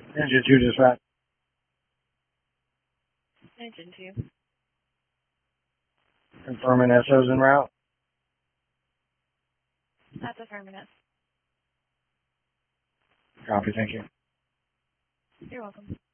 Engine 2 dispatch. Engine 2. Confirming SO's en route. That's affirmative. Copy, thank you. You're welcome.